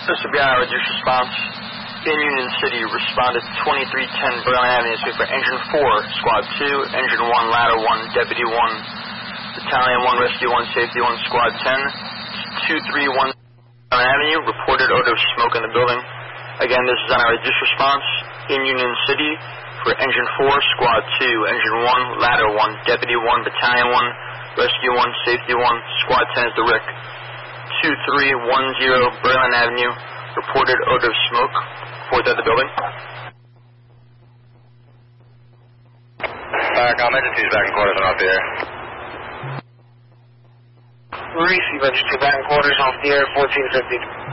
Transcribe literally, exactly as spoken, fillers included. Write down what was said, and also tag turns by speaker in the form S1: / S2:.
S1: This will be our reduced response. In Union City, responded twenty-three ten Berlin Avenue, speak for Engine four, Squad two, Engine one, Ladder one, Deputy one, Battalion one, Rescue one, Safety one, Squad ten, two three one Berlin Avenue, reported odor of smoke in the building. Again, this is on our reduced response. In Union City, for Engine four, Squad two, Engine one, Ladder one, Deputy one, Battalion one, Rescue one, Safety one, Squad ten is the R I C. two three one zero Berlin Avenue, reported odor of smoke. Report that the building.
S2: Uh, com, Engine two's back in quarters and off the air.
S3: Receive Engine two back in quarters off the air, fourteen fifty.